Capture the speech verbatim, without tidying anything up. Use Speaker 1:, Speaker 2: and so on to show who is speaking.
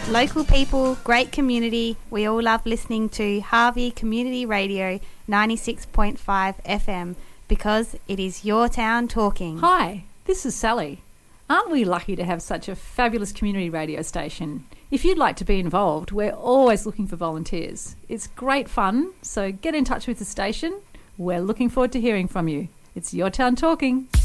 Speaker 1: Local people, great community. We all love listening to Harvey Community Radio ninety-six point five F M because it is your town talking.
Speaker 2: Hi, this is Sally. Aren't we lucky to have such a fabulous community radio station? If you'd like to be involved, we're always looking for volunteers. It's great fun, so get in touch with the station. We're looking forward to hearing from you. It's your town talking.